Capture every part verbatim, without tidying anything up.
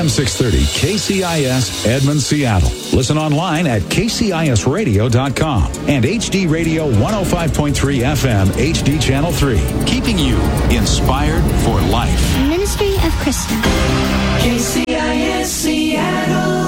M six thirty K C I S Edmond, Seattle. Listen online at k c i s radio dot com and H D Radio one oh five point three F M H D Channel three. Keeping you inspired for life. Ministry of Krista. K C I S Seattle.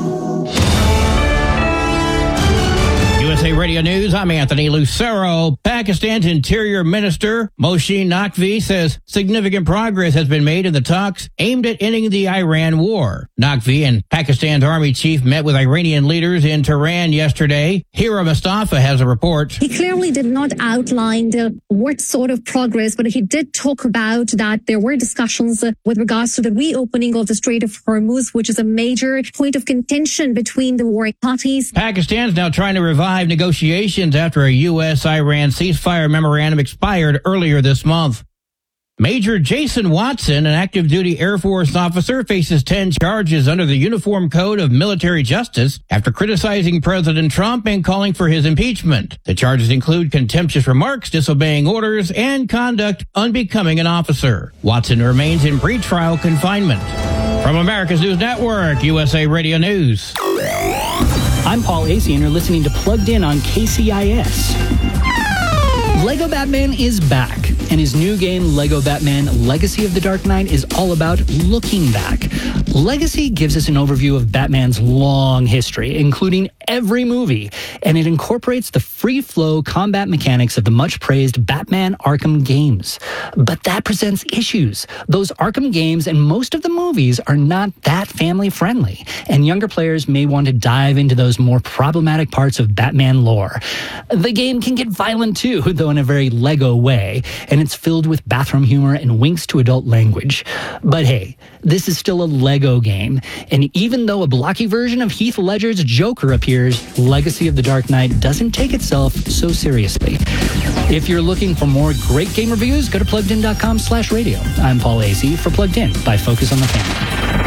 U S A Radio News, I'm Anthony Lucero. Pakistan's Interior Minister Moshe Naqvi says significant progress has been made in the talks aimed at ending the Iran war. Naqvi and Pakistan's army chief met with Iranian leaders in Tehran yesterday. Hira Mustafa has a report. He clearly did not outline the, what sort of progress, but he did talk about that there were discussions uh, with regards to the reopening of the Strait of Hormuz, which is a major point of contention between the warring parties. Pakistan's now trying to revive negotiations after a U S Iran ceasefire memorandum expired earlier this month. Major Jason Watson, an active duty Air Force officer, faces ten charges under the Uniform Code of Military Justice after criticizing President Trump and calling for his impeachment. The charges include contemptuous remarks, disobeying orders, and conduct unbecoming an officer. Watson remains in pretrial confinement. From America's News Network, U S A Radio News. I'm Paul Acey, and you're listening to Plugged In on K C I S. Lego Batman is back, and his new game, Lego Batman Legacy of the Dark Knight, is all about looking back. Legacy gives us an overview of Batman's long history, including every movie, and it incorporates the free-flow combat mechanics of the much-praised Batman Arkham games. But that presents issues. Those Arkham games and most of the movies are not that family-friendly, and younger players may want to dive into those more problematic parts of Batman lore. The game can get violent too, though in a very Lego way, and it's filled with bathroom humor and winks to adult language. But hey, this is still a Lego game, and even though a blocky version of Heath Ledger's Joker appears, Legacy of the Dark Knight doesn't take itself so seriously. If you're looking for more great game reviews, go to pluggedin.com slash radio. I'm Paul Acey for Plugged In by Focus on the Family.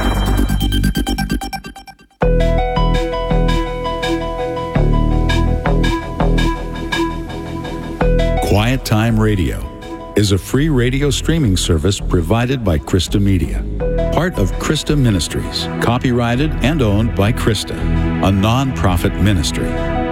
Quiet Time Radio is a free radio streaming service provided by Krista Media, part of Krista Ministries, copyrighted and owned by Krista, a non-profit ministry.